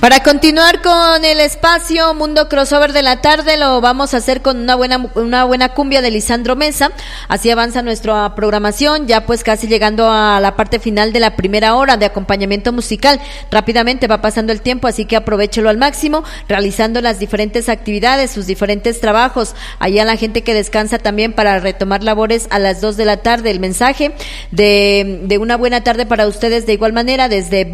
Para continuar con el espacio Mundo Crossover de la tarde, lo vamos a hacer con una buena cumbia de Lisandro Mesa. Así avanza nuestra programación, ya pues casi llegando a la parte final de la primera hora de acompañamiento musical. Rápidamente va pasando el tiempo, así que aprovéchelo al máximo, realizando las diferentes actividades, sus diferentes trabajos. Allá la gente que descansa también para retomar labores a las 2 de la tarde. El mensaje de una buena tarde para ustedes de igual manera desde